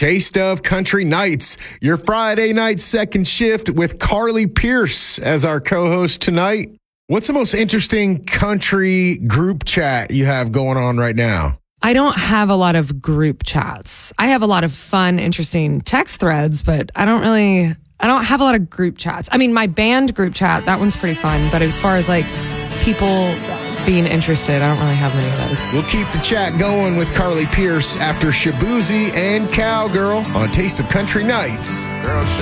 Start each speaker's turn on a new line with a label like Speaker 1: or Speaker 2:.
Speaker 1: Taste of Country Nights, your Friday night second shift with Carly Pierce as our co-host tonight. What's the most interesting country group chat you have going on right now?
Speaker 2: I don't have a lot of group chats. I have a lot of fun, interesting text threads, but I don't have a lot of group chats. I mean, my band group chat, that one's pretty fun. But as far as like people being interested, I don't really have many of those.
Speaker 1: We'll keep the chat going with Carly Pierce after Shaboozey and Cowgirl on Taste of Country Nights.
Speaker 3: Girl,